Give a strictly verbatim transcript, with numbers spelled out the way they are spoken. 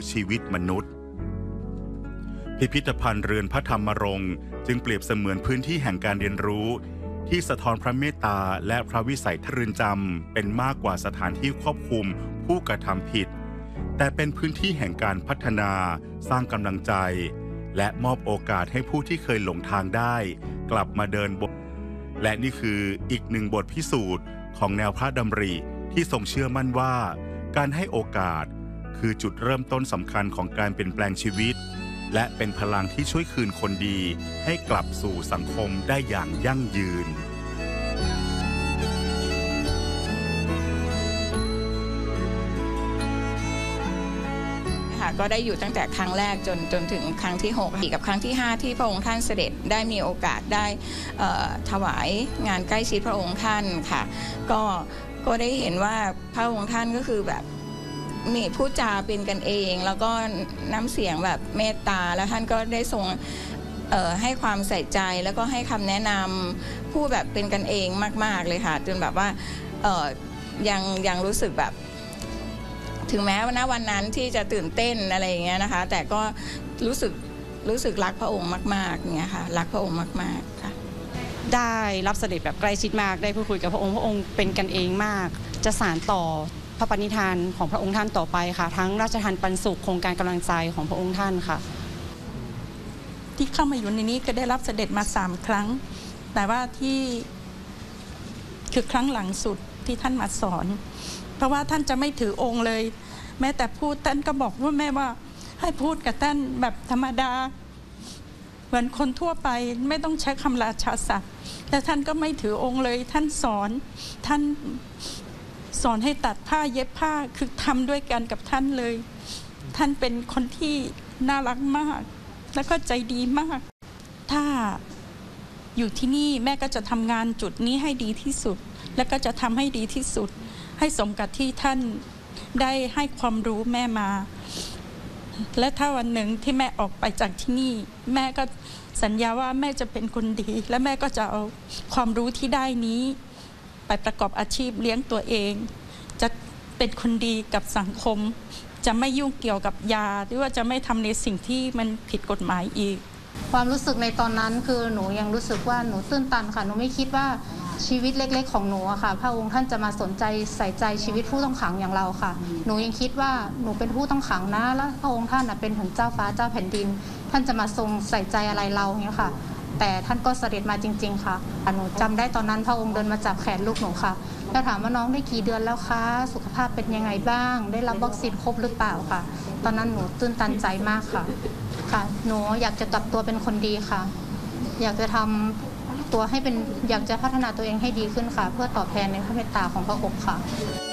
ชีวิตมนุษย์พิพิธภัณฑ์เรือนพระธรรมรงค์จึงเปรียบเสมือนพื้นที่แห่งการเรียนรู้ที่สะท้อนพระเมตตาและพระวิสัยทรืนจำเป็นมากกว่าสถานที่ควบคุมผู้กระทำผิดแต่เป็นพื้นที่แห่งการพัฒนาสร้างกำลังใจและมอบโอกาสให้ผู้ที่เคยหลงทางได้กลับมาเดินบนและนี่คืออีกหนึ่งบทพิสูจน์ของแนวพระดำริที่ทรงเชื่อมั่นว่าการให้โอกาสคือจุดเริ่มต้นสำคัญของการเปลี่ยนแปลงชีวิตและเป็นพลังที่ช่วยคืนคนดีให้กลับสู่สังคมได้อย่างยั่งยืนก็ได้อยู่ตั้งแต่ครั้งแรกจนจนถึงครั้งที่หกอีกกับครั้งที่ห้าที่พระองค์ท่านเสด็จได้มีโอกาสได้ถวายงานใกล้ชิดพระองค์ท่านค่ะก็ก็ได้เห็นว่าพระองค์ท่านก็คือแบบมีพูดจาเป็นกันเองแล้วก็น้ำเสียงแบบเมตตาแล้วท่านก็ได้ทรงให้ความใส่ใจแล้วก็ให้คำแนะนำพูดแบบเป็นกันเองมากๆเลยค่ะจนแบบว่ายังยังรู้สึกแบบถึงแม้ว่าณวันนั้นที่จะตื่นเต้นอะไรอย่างเงี้ยนะคะแต่ก็รู้สึกรู้สึกรักพระองค์มากๆเนี่ยค่ะรักพระองค์มากๆค่ะได้รับเสด็จแบบใกล้ชิดมากได้พูดคุยกับพระองค์พระองค์เป็นกันเองมากจะสานต่อพระปณิธานของพระองค์ท่านต่อไปค่ะทั้งราชทานปันสุขโครงการกำลังใจของพระองค์ท่านค่ะที่เข้ามาอยู่ในนี้ก็ได้รับเสด็จมาสามครั้งแต่ว่าที่คือครั้งหลังสุดที่ท่านมาสอนเพราะว่าท่านจะไม่ถือองค์เลยแม้แต่พูดท่านก็บอกว่าแม่ว่าให้พูดกับท่านแบบธรรมดาเหมือนคนทั่วไปไม่ต้องใช้คำราชาศัพท์แต่ท่านก็ไม่ถือองค์เลยท่านสอนท่านสอนให้ตัดผ้าเย็บผ้าคือทำด้วยกันกับท่านเลยท่านเป็นคนที่น่ารักมากแล้วก็ใจดีมากถ้าอยู่ที่นี่แม่ก็จะทำงานจุดนี้ให้ดีที่สุดแล้วก็จะทำให้ดีที่สุดให้สมกับที่ท่านได้ให้ความรู้แม่มาและถ้าวันหนึ่งที่แม่ออกไปจากที่นี่แม่ก็สัญญาว่าแม่จะเป็นคนดีและแม่ก็จะเอาความรู้ที่ได้นี้ไปประกอบอาชีพเลี้ยงตัวเองจะเป็นคนดีกับสังคมจะไม่ยุ่งเกี่ยวกับยาหรือว่าจะไม่ทำในสิ่งที่มันผิดกฎหมายอีกความรู้สึกในตอนนั้นคือหนูยังรู้สึกว่าหนูตื้นตันค่ะหนูไม่คิดว่าชีวิตเล็กๆของหนูอะค่ะพระองค์ท่านจะมาสนใจใส่ใจชีวิตผู้ต้องขังอย่างเราค่ะหนูยังคิดว่าหนูเป็นผู้ต้องขังนะแล้วพระองค์ท่านเป็นถึงเจ้าฟ้าเจ้าแผ่นดินท่านจะมาทรงใส่ใจอะไรเราอย่างนี้ค่ะแต่ท่านก็เสด็จมาจริงๆค่ะหนูจำได้ตอนนั้นพระองค์เดินมาจับแขนลูกหนูค่ะแล้วถามว่าน้องได้กี่เดือนแล้วคะสุขภาพเป็นยังไงบ้างได้รับวัคซีนครบหรือเปล่าค่ะตอนนั้นหนูตื้นตันใจมากค่ะค่ะหนูอยากจะกลับตัวเป็นคนดีค่ะอยากจะทำตัวให้เป็นอยากจะพัฒนาตัวเองให้ดีขึ้นค่ะเพื่อตอบแทนในพระเมตตาของพระองค์ค่ะ